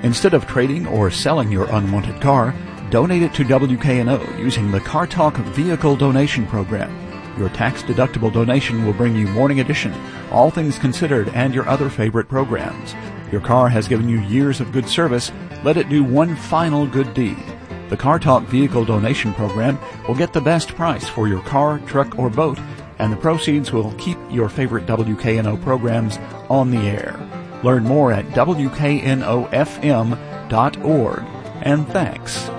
Instead of trading or selling your unwanted car, donate it to WKNO using the Car Talk Vehicle Donation Program. Your tax-deductible donation will bring you Morning Edition, All Things Considered, and your other favorite programs. Your car has given you years of good service. Let it do one final good deed. The Car Talk Vehicle Donation Program will get the best price for your car, truck, or boat, and the proceeds will keep your favorite WKNO programs on the air. Learn more at WKNOFM.org. And thanks.